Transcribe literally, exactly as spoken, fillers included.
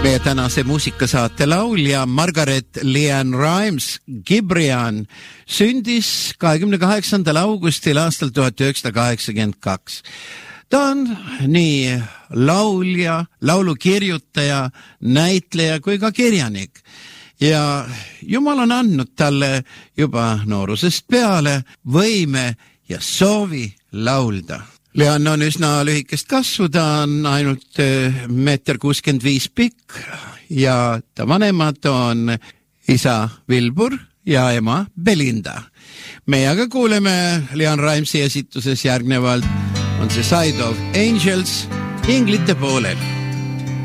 Meie tänase muusikasaate laulja Margaret LeAnn Rimes Gibrian sündis kahekümne kaheksandal augustil aastal tuhat üheksasada kaheksakümmend kaks. Ta on nii laulja, laulukirjutaja, näitleja kui ka kirjanik. Ja Jumal on andnud talle juba noorusest peale võime ja soovi laulda. Leann on üsna lühikest kasvu, ta on ainult meeter kuuskümmend viis pikk ja ta vanemad on isa Wilbur ja ema Belinda. Meie aga kuuleme Leann Rimesi esituses järgnevalt on see Side of Angels inglite poolel.